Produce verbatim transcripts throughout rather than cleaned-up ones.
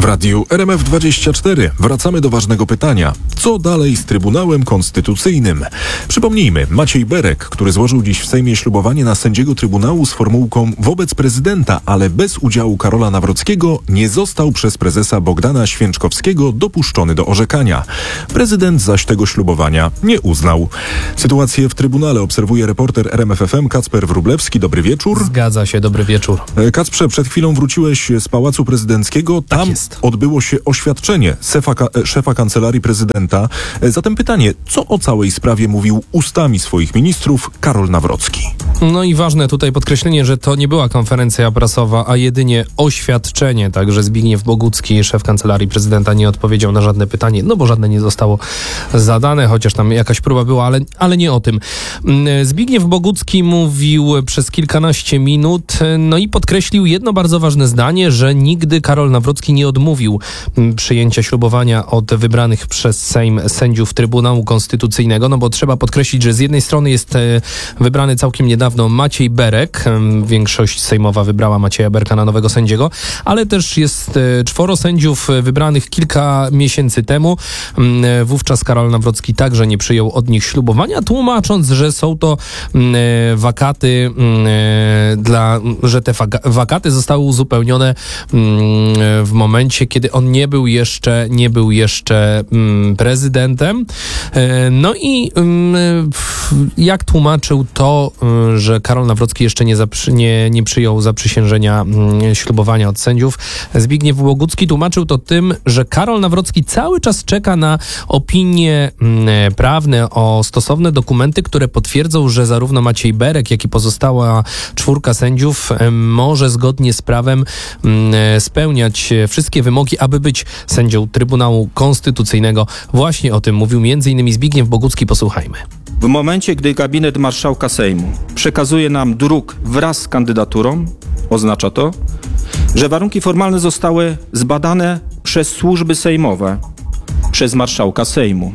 radiu R M F dwadzieścia cztery wracamy do ważnego pytania. Co dalej z Trybunałem Konstytucyjnym? Przypomnijmy, Maciej Berek, który złożył dziś w Sejmie ślubowanie na sędziego Trybunału z formułką wobec prezydenta, ale bez udziału Karola Nawrockiego, nie został przez prezesa Bogdana Święczkowskiego dopuszczony do orzekania. Prezydent zaś tego ślubowania nie uznał. Sytuację w Trybunale obserwuje reporter R M F F M Kacper Wróblewski. Dobry wieczór. Zgadza się, dobry wieczór. Kacprze, przed chwilą wróciłeś z Pałacu Prezydenckiego. Tam tak jest. odbyło się oświadczenie szefa, szefa Kancelarii Prezydenta. Zatem pytanie, co o całej sprawie mówił ustami swoich ministrów Karol Nawrocki? No i ważne tutaj podkreślenie, że to nie była konferencja prasowa, a jedynie oświadczenie. Także Zbigniew Bogucki, szef Kancelarii Prezydenta, nie odpowiedział na żadne pytanie, no bo żadne nie zostało zadane, chociaż tam jakaś próba była, ale, ale nie o tym. Zbigniew Bogucki mówił przez kilkanaście minut, no i podkreślił jedno bardzo ważne zdanie, że nigdy Karol Nawrocki nie odmówił przyjęcia ślubowania od wybranych przez Sejm sędziów Trybunału Konstytucyjnego, no bo trzeba podkreślić, że z jednej strony jest wybrany całkiem niedawno Maciej Berek, większość sejmowa wybrała Macieja Berka na nowego sędziego, ale też jest czworo sędziów wybranych kilka miesięcy temu. Wówczas Karol Nawrocki także nie przyjął od nich ślubowania, tłumacząc, że są to wakaty dla, że te wakaty zostały uzupełnione w momencie, kiedy on nie był jeszcze, nie był jeszcze prezydentem. No i jak tłumaczył to, że Karol Nawrocki jeszcze nie, zaprzy, nie, nie przyjął zaprzysiężenia ślubowania od sędziów, Zbigniew Bogucki tłumaczył to tym, że Karol Nawrocki cały czas czeka na opinie prawne o stosowne dokumenty, które potwierdzą, że zarówno Maciej Berek, jak i pozostała czwórka sędziów może zgodnie z prawem spełniać wszystkie wymogi, aby być sędzią Trybunału Konstytucyjnego. Właśnie o tym mówił między innymi Zbigniew Bogucki. Posłuchajmy. W momencie, gdy gabinet marszałka Sejmu przekazuje nam druk wraz z kandydaturą, oznacza to, że warunki formalne zostały zbadane przez służby sejmowe, przez marszałka Sejmu.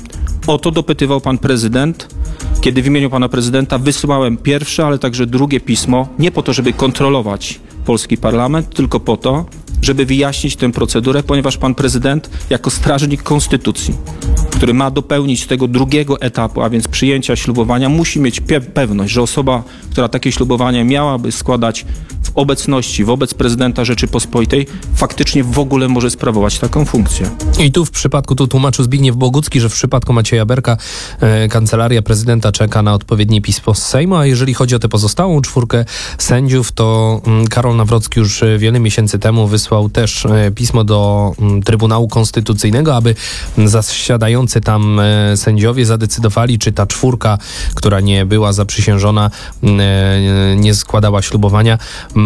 O to dopytywał pan prezydent, kiedy w imieniu pana prezydenta wysłałem pierwsze, ale także drugie pismo, nie po to, żeby kontrolować polski parlament, tylko po to, żeby wyjaśnić tę procedurę, ponieważ pan prezydent jako strażnik konstytucji, który ma dopełnić tego drugiego etapu, a więc przyjęcia ślubowania, musi mieć pe- pewność, że osoba, która takie ślubowanie miałaby składać w obecności, wobec prezydenta Rzeczypospolitej, faktycznie w ogóle może sprawować taką funkcję. I tu w przypadku, tu tłumaczył Zbigniew Bogucki, że w przypadku Macieja Berka e, Kancelaria Prezydenta czeka na odpowiednie pismo z Sejmu, a jeżeli chodzi o tę pozostałą czwórkę sędziów, to m, Karol Nawrocki już wiele miesięcy temu wysłał też e, pismo do m, Trybunału Konstytucyjnego, aby m, zasiadający tam e, sędziowie zadecydowali, czy ta czwórka, która nie była zaprzysiężona, m, e, nie składała ślubowania,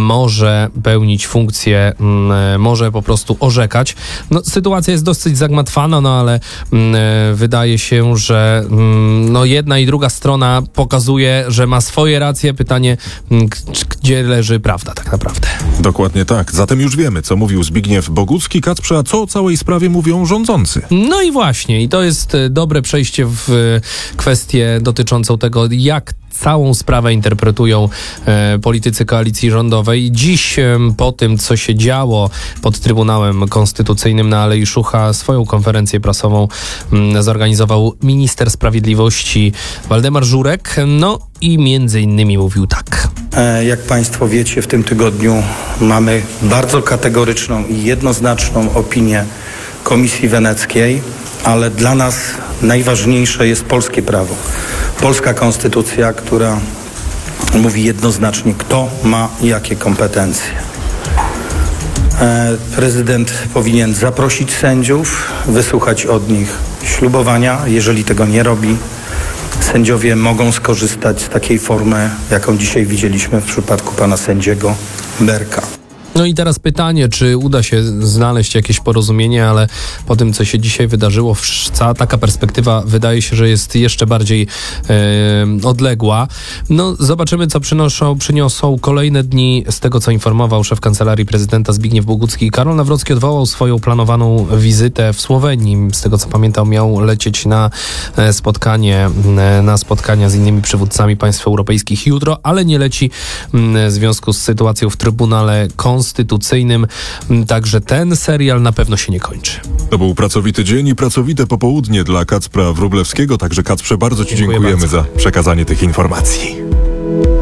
może pełnić funkcję, m, może po prostu orzekać. No, sytuacja jest dosyć zagmatwana, no ale m, wydaje się, że m, no, jedna i druga strona pokazuje, że ma swoje racje. Pytanie, m, gdzie leży prawda tak naprawdę. Dokładnie tak. Zatem już wiemy, co mówił Zbigniew Bogucki. Kacprze, a co o całej sprawie mówią rządzący? No i właśnie, i to jest dobre przejście w kwestię dotyczącą tego, jak całą sprawę interpretują e, politycy koalicji rządowej. Dziś e, po tym, co się działo pod Trybunałem Konstytucyjnym na Alei Szucha, swoją konferencję prasową m, zorganizował minister sprawiedliwości Waldemar Żurek. No i między innymi mówił tak. E, jak państwo wiecie, w tym tygodniu mamy bardzo kategoryczną i jednoznaczną opinię Komisji Weneckiej, ale dla nas najważniejsze jest polskie prawo. Polska konstytucja, która mówi jednoznacznie, kto ma jakie kompetencje. E, prezydent powinien zaprosić sędziów, wysłuchać od nich ślubowania. Jeżeli tego nie robi, sędziowie mogą skorzystać z takiej formy, jaką dzisiaj widzieliśmy w przypadku pana sędziego Berka. No i teraz pytanie, czy uda się znaleźć jakieś porozumienie, ale po tym, co się dzisiaj wydarzyło, cała taka perspektywa wydaje się, że jest jeszcze bardziej e, odległa. No zobaczymy, co przynoszą, przyniosą kolejne dni. Z tego, co informował szef Kancelarii Prezydenta Zbigniew Bogucki, Karol Nawrocki odwołał swoją planowaną wizytę w Słowenii. Z tego, co pamiętam, miał lecieć na spotkanie, na spotkania z innymi przywódcami państw europejskich jutro, ale nie leci w związku z sytuacją w Trybunale Konstytucyjnym. Konstytucyjnym. Także ten serial na pewno się nie kończy. To był pracowity dzień i pracowite popołudnie dla Kacpra Wróblewskiego. Także Kacprze, bardzo Ci Dziękuję dziękujemy bardzo. za przekazanie tych informacji.